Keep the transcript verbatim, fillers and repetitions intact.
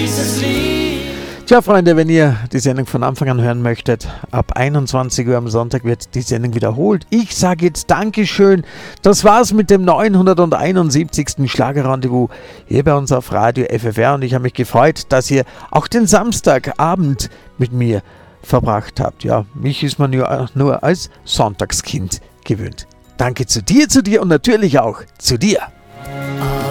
dieses Lied. Tja, Freunde, wenn ihr die Sendung von Anfang an hören möchtet, ab einundzwanzig Uhr am Sonntag wird die Sendung wiederholt. Ich sage jetzt Dankeschön. Das war's mit dem neunhunderteinundsiebzigsten Schlagerrendezvous hier bei uns auf Radio F F R und ich habe mich gefreut, dass ihr auch den Samstagabend mit mir verbracht habt. Ja, mich ist man ja nur als Sonntagskind gewöhnt. Danke zu dir, zu dir und natürlich auch zu dir.